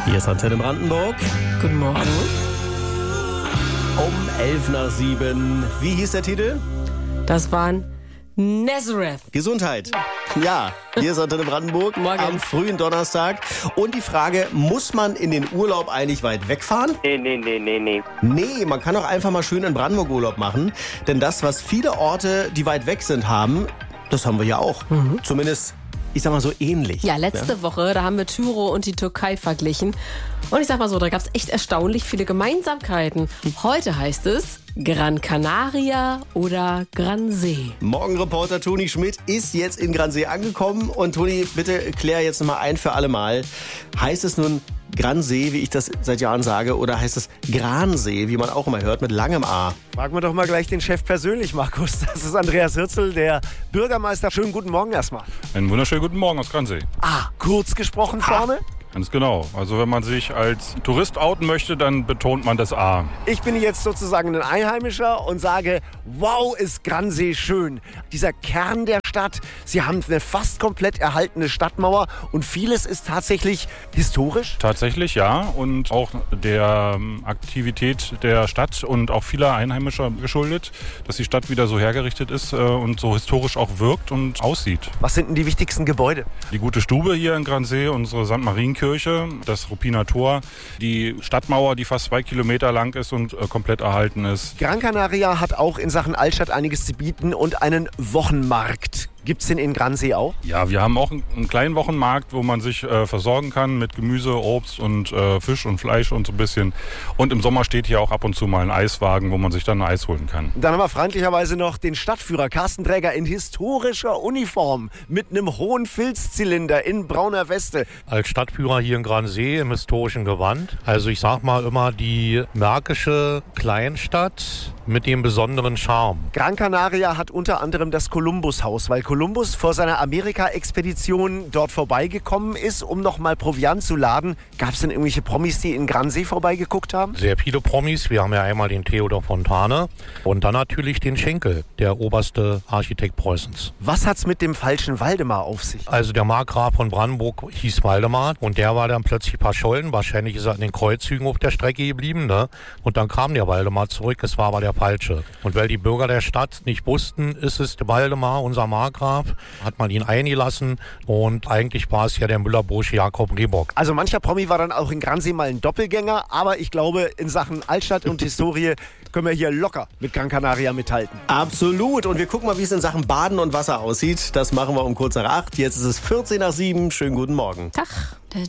Hier ist Antenne Brandenburg. Guten Morgen. Um 6:11. Wie hieß der Titel? Das waren Nazareth. Gesundheit. Ja, hier ist Antenne Brandenburg Morgen. am frühen Donnerstag. Und die Frage, muss man in den Urlaub eigentlich weit wegfahren? Nee. Nee, man kann auch einfach mal schön in Brandenburg Urlaub machen. Denn das, was viele Orte, die weit weg sind, haben, das haben wir ja auch. Zumindest, ich sag mal so ähnlich. Ja, letzte Woche, da haben wir Tyro und die Türkei verglichen. Und ich sag mal so, da gab es echt erstaunlich viele Gemeinsamkeiten. Heute heißt es Gran Canaria oder Gransee. Morgenreporter Toni Schmidt ist jetzt in Gransee angekommen. Und Toni, bitte klär jetzt nochmal ein für alle Mal. Heißt es nun Gransee, wie ich das seit Jahren sage, oder heißt es Gransee, wie man auch immer hört, mit langem A? Fragen wir doch mal gleich den Chef persönlich, Markus. Das ist Andreas Hirzel, der Bürgermeister. Schönen guten Morgen erstmal. Einen wunderschönen guten Morgen aus Gransee. Kurz gesprochen vorne. Ganz genau. Also wenn man sich als Tourist outen möchte, dann betont man das A. Ich bin jetzt sozusagen ein Einheimischer und sage, wow, ist Gransee schön. Dieser Kern der Stadt, sie haben eine fast komplett erhaltene Stadtmauer und vieles ist tatsächlich historisch. Tatsächlich ja, und auch der Aktivität der Stadt und auch vieler Einheimischer geschuldet, dass die Stadt wieder so hergerichtet ist und so historisch auch wirkt und aussieht. Was sind denn die wichtigsten Gebäude? Die Gute Stube hier in Gransee, unsere St. Marienkirche, das Ruppiner Tor, die Stadtmauer, die fast 2 Kilometer lang ist und komplett erhalten ist. Gran Canaria hat auch in Sachen Altstadt einiges zu bieten und einen Wochenmarkt. Gibt es den in Gransee auch? Ja, wir haben auch einen kleinen Wochenmarkt, wo man sich versorgen kann mit Gemüse, Obst und Fisch und Fleisch und so ein bisschen. Und im Sommer steht hier auch ab und zu mal ein Eiswagen, wo man sich dann ein Eis holen kann. Dann haben wir freundlicherweise noch den Stadtführer Carsten Träger in historischer Uniform mit einem hohen Filzzylinder in brauner Weste. Als Stadtführer hier in Gransee im historischen Gewand. Also ich sag mal immer die märkische Kleinstadt mit dem besonderen Charme. Gran Canaria hat unter anderem das Kolumbushaus, weil Kolumbus vor seiner Amerika-Expedition dort vorbeigekommen ist, um nochmal Proviant zu laden. Gab es denn irgendwelche Promis, die in Gransee vorbeigeguckt haben? Sehr viele Promis. Wir haben ja einmal den Theodor Fontane und dann natürlich den Schenkel, der oberste Architekt Preußens. Was hat's mit dem falschen Waldemar auf sich? Also der Markgraf von Brandenburg hieß Waldemar und der war dann plötzlich verschollen. Wahrscheinlich ist er an den Kreuzzügen auf der Strecke geblieben, ne? Und dann kam der Waldemar zurück, es war aber der falsche. Und weil die Bürger der Stadt nicht wussten, ist es der Waldemar, unser Markgraf, hat man ihn eingelassen und eigentlich war es ja der Müller-Bursche Jakob Rehbock. Also mancher Promi war dann auch in Gransee mal ein Doppelgänger, aber ich glaube, in Sachen Altstadt und Historie können wir hier locker mit Gran Canaria mithalten. Absolut. Und wir gucken mal, wie es in Sachen Baden und Wasser aussieht. Das machen wir um kurz nach 8. Jetzt ist es 7:14. Schönen guten Morgen. Tag.